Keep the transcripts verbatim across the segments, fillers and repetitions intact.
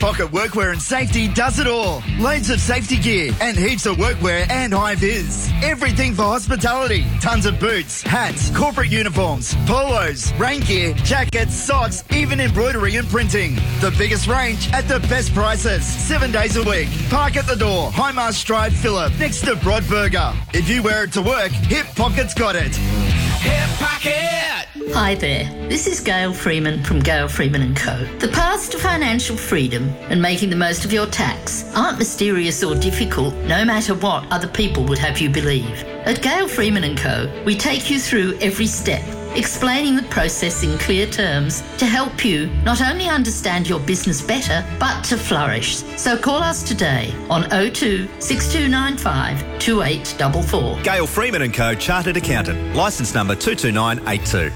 Pocket Workwear and Safety does it all. Loads of safety gear and heaps of workwear and high-vis. Everything for hospitality. Tons of boots, hats, corporate uniforms, polos, rain gear, jackets, socks, even embroidery and printing. The biggest range at the best prices. Seven days a week. Park at the door. Highmast Drive, Phillip, next to Broadburger. If you wear it to work, Hip Pocket's got it. Hip Pocket! Hi there, this is Gail Freeman from Gail Freeman and Co. The paths to financial freedom and making the most of your tax aren't mysterious or difficult, no matter what other people would have you believe. At Gail Freeman and Co, we take you through every step, explaining the process in clear terms to help you not only understand your business better, but to flourish. So call us today on oh two, six two nine five, two eight four four. Gail Freeman and Co, Chartered Accountant, licence number two two nine eight two.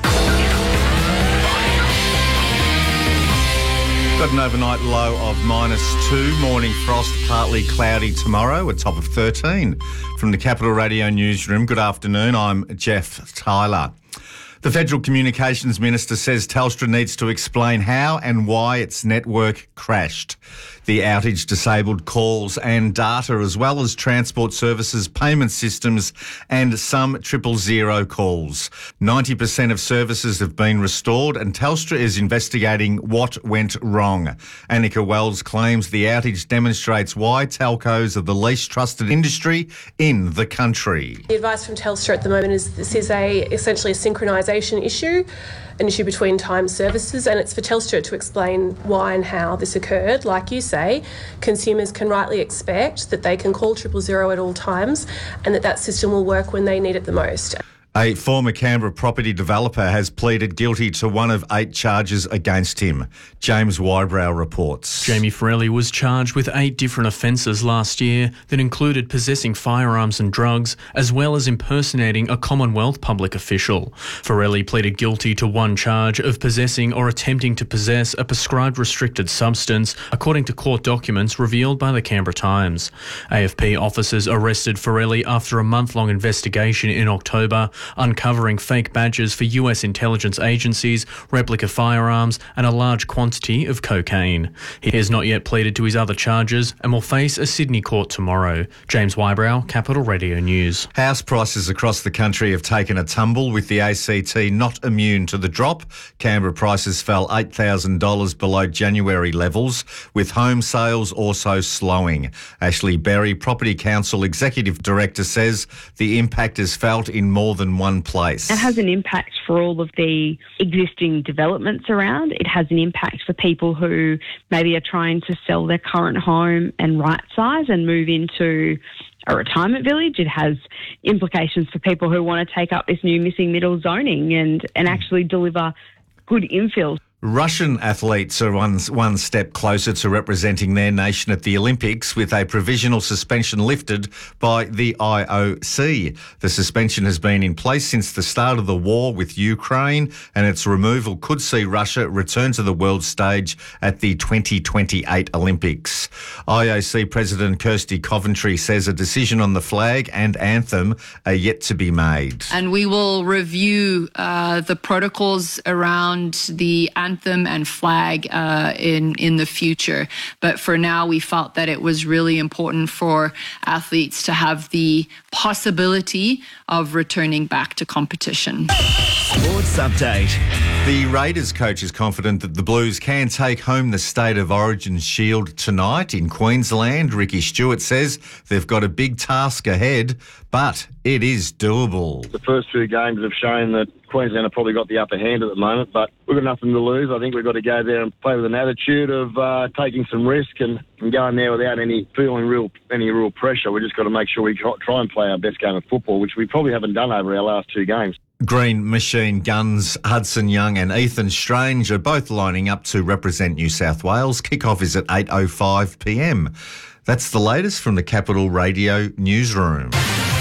Got an overnight low of minus two, morning frost, partly cloudy tomorrow, a top of thirteen. From the Capital Radio Newsroom, good afternoon, I'm Jeff Tyler. The Federal Communications Minister says Telstra needs to explain how and why its network crashed. The outage disabled calls and data, as well as transport services, payment systems and some triple zero calls. ninety percent of services have been restored and Telstra is investigating what went wrong. Annika Wells claims the outage demonstrates why telcos are the least trusted industry in the country. The advice from Telstra at the moment is this is a essentially a synchronisation issue, an issue between time services, and it's for Telstra to explain why and how this occurred. Like you say, consumers can rightly expect that they can call triple zero at all times and that that system will work when they need it the most. A former Canberra property developer has pleaded guilty to one of eight charges against him. James Wybrow reports. Jamie Forelli was charged with eight different offences last year that included possessing firearms and drugs, as well as impersonating a Commonwealth public official. Forelli pleaded guilty to one charge of possessing or attempting to possess a prescribed restricted substance, according to court documents revealed by the Canberra Times. A F P officers arrested Forelli after a month-long investigation in October, uncovering fake badges for U S intelligence agencies, replica firearms and a large quantity of cocaine. He has not yet pleaded to his other charges and will face a Sydney court tomorrow. James Wybrow, Capital Radio News. House prices across the country have taken a tumble, with the A C T not immune to the drop. Canberra prices fell eight thousand dollars below January levels, with home sales also slowing. Ashley Berry, Property Council Executive Director, says the impact is felt in more than one place. It has an impact for all of the existing developments around. It has an impact for people who maybe are trying to sell their current home and right size and move into a retirement village. It has implications for people who want to take up this new missing middle zoning and, and actually deliver good infill. Russian athletes are one, one step closer to representing their nation at the Olympics, with a provisional suspension lifted by the I O C. The suspension has been in place since the start of the war with Ukraine, and its removal could see Russia return to the world stage at the twenty twenty-eight Olympics. I O C President Kirsty Coventry says a decision on the flag and anthem are yet to be made. And we will review uh, the protocols around the anthem anthem and flag uh, in, in the future. But for now, we felt that it was really important for athletes to have the possibility of returning back to competition. Sports update. The Raiders coach is confident that the Blues can take home the State of Origin Shield tonight in Queensland. Ricky Stewart says they've got a big task ahead, but it is doable. The first two games have shown that Queensland have probably got the upper hand at the moment, but we've got nothing to lose. I think we've got to go there and play with an attitude of uh, taking some risk and, and going there without any feeling real any real pressure. We've just got to make sure we try and play our best game of football, which we probably haven't done over our last two games. Green Machine Guns Hudson Young and Ethan Strange are both lining up to represent New South Wales. Kick-off is at eight oh five p m. That's the latest from the Capital Radio Newsroom.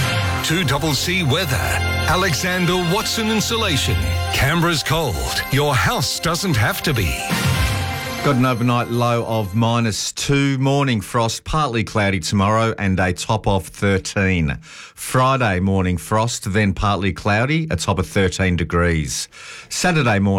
two C C weather. Alexander Watson Insulation. Canberra's cold. Your house doesn't have to be. Got an overnight low of minus two, morning frost, partly cloudy tomorrow and a top of thirteen. Friday morning frost, then partly cloudy, a top of thirteen degrees. Saturday morning